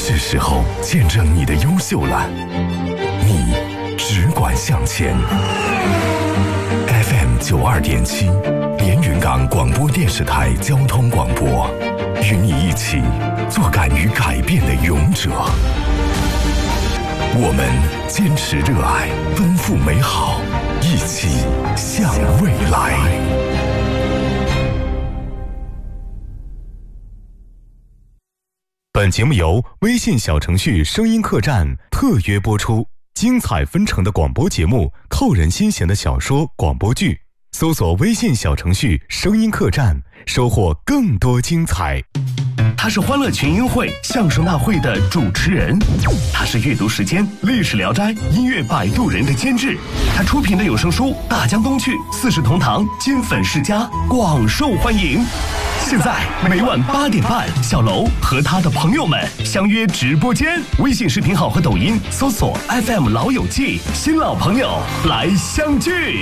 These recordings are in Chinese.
是时候见证你的优秀了。你只管向前。FM 92.7，连云港广播电视台交通广播，与你一起做敢于改变的勇者。我们坚持热爱，奔赴美好，一起向未来。 本节目由微信小程序声音客栈特约播出，精彩纷呈的广播节目，扣人心弦的小说广播剧，搜索微信小程序声音客栈，收获更多精彩。 他是欢乐群英会相声大会的主持人，他是阅读时间历史聊斋音乐摆渡人的监制，他出品的有声书《大江东去》四世同堂金粉世家广受欢迎。现在每晚8点半，小楼和他的朋友们相约直播间，微信视频号和抖音搜索 FM 老友记，新老朋友来相聚。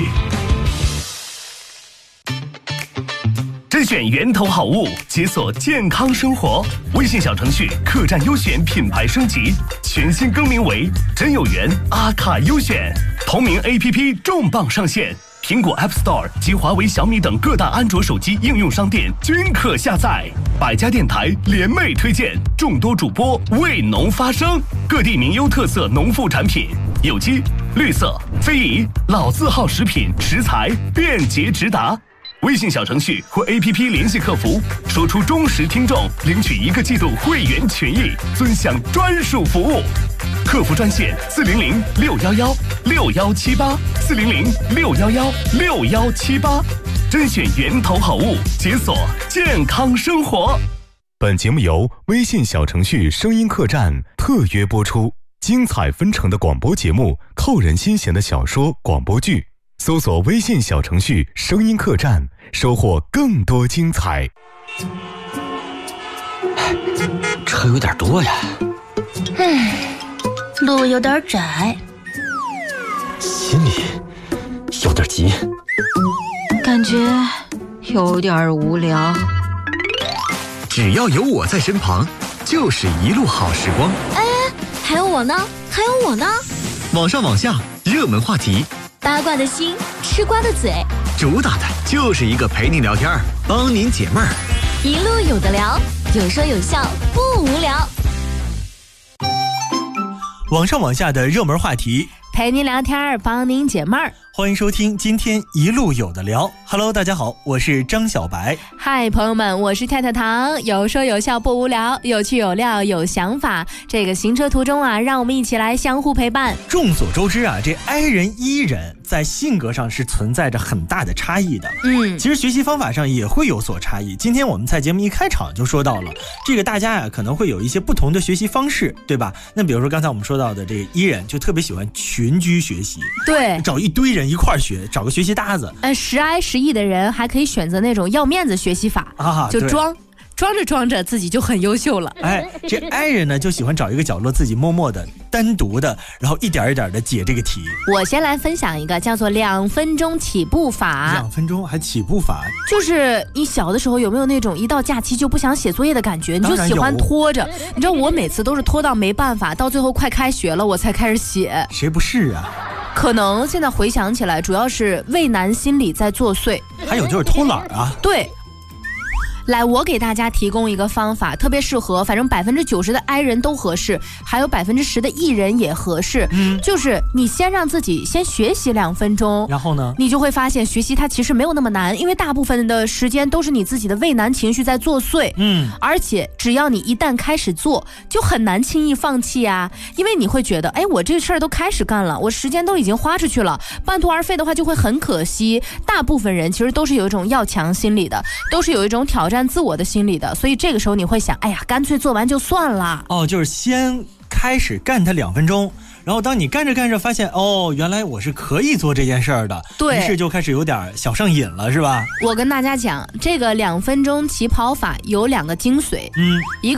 甄选源头好物，解锁健康生活。微信小程序客栈优选品牌升级，全新更名为真有缘阿卡优选。同名 APP 重磅上线，苹果 App Store 及华为、小米等各大安卓手机应用商店均可下载。百家电台联袂推荐，众多主播为农发声，各地名优特色农副产品，有机、绿色、非遗、老字号食品食材便捷直达。微信小程序或 APP 联系客服，说出忠实听众，领取1个季度会员权益，尊享专属服务。客服专线400-611-6178，400-611-6178，甄选源头好物，解锁健康生活。 本节目由微信小程序声音客栈特约播出，精彩纷呈的广播节目，扣人心弦的小说广播剧，搜索微信小程序声音客栈，收获更多精彩。 车有点多呀， 路有点窄， 心里有点急， 感觉有点无聊。 只要有我在身旁，就是一路好时光。 哎，还有我呢，还有我呢。 网上网下，热门话题， 八卦的心，吃瓜的嘴， 主打的就是一个陪您聊天，帮您解闷儿， 一路有的聊，有说有笑，不无聊。 网上网下的热门话题， 陪您聊天，帮您解闷儿。 欢迎收听今天一路有的聊。Hello， 大家好，我是张小白。 嗨，朋友们，我是太太糖，有说有笑不无聊，有趣有料有想法。这个行车途中啊，让我们一起来相互陪伴。 众所周知啊，这 I 人 E 人在性格上是存在着很大的差异的。其实学习方法上也会有所差异。今天我们在节目一开场就说到了，这个大家呀可能会有一些不同的学习方式，对吧？那比如说刚才我们说到的这个 E 人就特别喜欢群居学习， 对， 找一堆人一块儿学，找个学习搭子。 10 I 10 E 的人还可以选择那种要面子学习法啊，就装着装着自己就很优秀了。 这 I 人呢就喜欢找一个角落自己默默的单独的，然后一点一点的解这个题。 我先来分享一个叫做2分钟起步法。 2分钟还起步法？ 就是你小的时候有没有那种一到假期就不想写作业的感觉，你就喜欢拖着。你知道我每次都是拖到没办法，到最后快开学了我才开始写。 谁不是啊？ 可能现在回想起来，主要是畏难心理在作祟， 还有就是偷懒啊。 对。来，我给大家提供一个方法，特别适合，反正90%的 I 人都合适，还有10%的 E 人也合适。就是你先让自己先学习2分钟， 然后呢， 你就会发现学习它其实没有那么难，因为大部分的时间都是你自己的畏难情绪在作祟。而且只要你一旦开始做，就很难轻易放弃啊，因为你会觉得，哎，我这事儿都开始干了，我时间都已经花出去了，半途而废的话就会很可惜。大部分人其实都是有一种要强心理的，都是有一种挑战自我的心理的，所以这个时候你会想，哎呀，干脆做完就算了。 就是先开始干它2分钟，然后当你干着干着发现，原来我是可以做这件事儿的， 对， 于是就开始有点小上瘾了，是吧？ 我跟大家讲，这个2分钟起跑法有2个精髓，一个